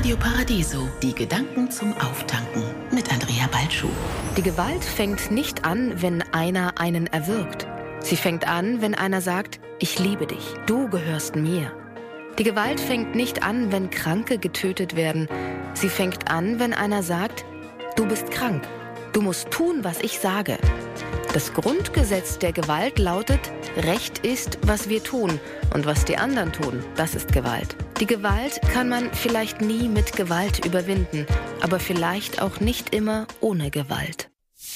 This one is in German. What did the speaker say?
Radio Paradiso, die Gedanken zum Auftanken mit Andrea Balschuh. Die Gewalt fängt nicht an, wenn einer einen erwürgt. Sie fängt an, wenn einer sagt, ich liebe dich, du gehörst mir. Die Gewalt fängt nicht an, wenn Kranke getötet werden. Sie fängt an, wenn einer sagt, du bist krank, du musst tun, was ich sage. Das Grundgesetz der Gewalt lautet, Recht ist, was wir tun, und was die anderen tun, das ist Gewalt. Die Gewalt kann man vielleicht nie mit Gewalt überwinden, aber vielleicht auch nicht immer ohne Gewalt.